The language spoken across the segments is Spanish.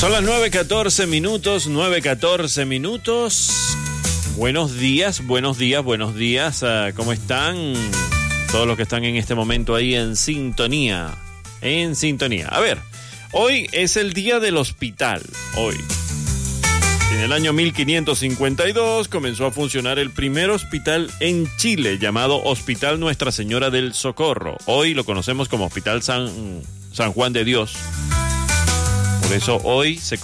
Son las 9:14 minutos, 9:14 minutos. Buenos días, buenos días, buenos días. ¿Cómo están? Todos los que están en este momento ahí en sintonía. En sintonía. A ver, hoy es el día del hospital. Hoy. En el año 1552 comenzó a funcionar el primer hospital en Chile, llamado Hospital Nuestra Señora del Socorro. Hoy lo conocemos como Hospital San Juan de Dios. Por eso hoy se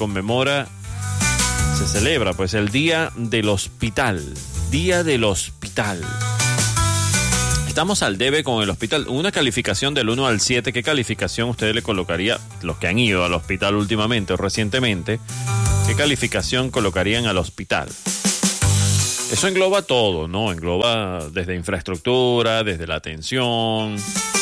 celebra pues el Día del Hospital. Día del Hospital. Estamos al debe con el hospital. Una calificación del 1 al 7. ¿Qué calificación usted le colocaría, los que han ido al hospital últimamente o recientemente? ¿Qué calificación colocarían al hospital? Eso engloba todo, ¿no? Engloba desde infraestructura, desde la atención,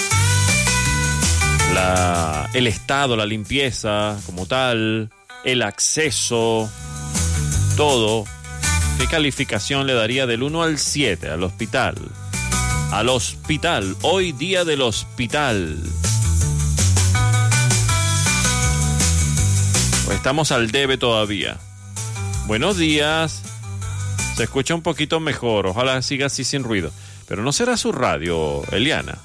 el estado, la limpieza como tal, el acceso, todo. ¿Qué calificación le daría del 1 al 7 al hospital? Al hospital, hoy día del hospital. Pues estamos al debe todavía. Buenos días. Se escucha un poquito mejor, ojalá siga así sin ruido. Pero no será su radio, Eliana.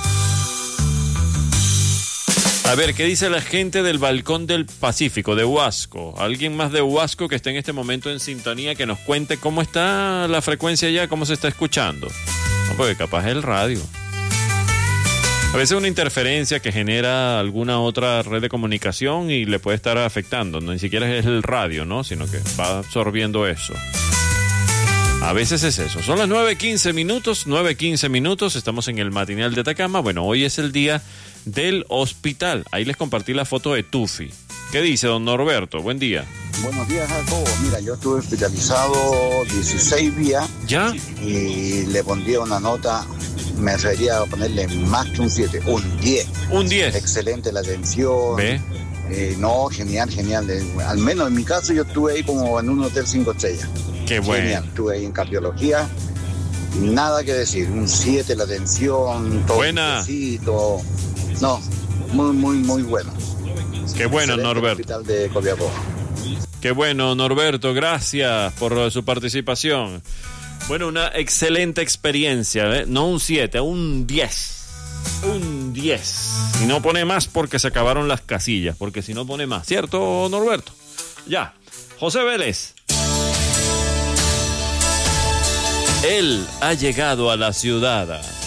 A ver, ¿qué dice la gente del Balcón del Pacífico, de Huasco? ¿Alguien más de Huasco que esté en este momento en sintonía, que nos cuente cómo está la frecuencia allá, cómo se está escuchando? No, porque capaz es el radio. A veces una interferencia que genera alguna otra red de comunicación y le puede estar afectando. No, ni siquiera es el radio, ¿no? Sino que va absorbiendo eso. A veces es eso. Son las 9:15 minutos, 9:15 minutos. Estamos en el matinal de Atacama. Bueno, hoy es el día del hospital. Ahí les compartí la foto de Tufi. ¿Qué dice don Norberto? Buen día. Buenos días a todos. Mira, yo estuve hospitalizado 16 días. ¿Ya? Y le pondría una nota, me atrevería a ponerle más que un 7, un 10. Un 10. Excelente la atención. ¿Ve? No, genial. Al menos en mi caso yo estuve ahí como en un hotel 5 estrellas. Qué bueno. Genial, estuve ahí en cardiología. Nada que decir, un 7 la atención, todo. Buena. Todo. No, muy bueno. Qué bueno, excelente, Norberto. Hospital de Copiapó. Qué bueno, Norberto, gracias por su participación. Bueno, una excelente experiencia, ¿eh? No un 7, un 10. Un 10. Y no pone más porque se acabaron las casillas, porque si no pone más. ¿Cierto, Norberto? Ya. José Vélez. Él ha llegado a la ciudad.